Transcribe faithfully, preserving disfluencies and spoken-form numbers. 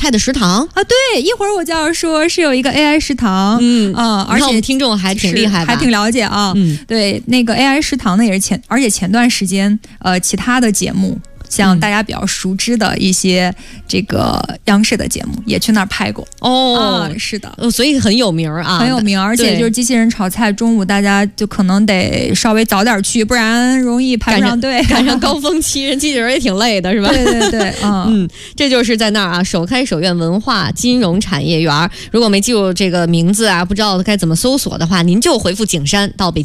菜的食堂啊，对，一会儿我就要说是有一个 A I 食堂， 嗯啊、呃，而且我们听众还挺厉害的， 还挺了解啊。 嗯， 对，那个 A I 食堂呢也是前，而且前段时间呃其他的节目。像大家比较熟知的一些这个央视的节目，也去那儿拍过哦、 啊，是的， 呃，所以很有名啊， 很有名，而且就是机器人炒菜，中午大家就可能得稍微早点去，不然容易排不上队， 赶上高峰期，人机器人也挺累的，是吧？ 对对对，嗯嗯，这就是在那儿啊，首开首苑文化金融产业园。如果没记住这个名字啊，不知道该怎么搜索的话，您就回复景山到北京。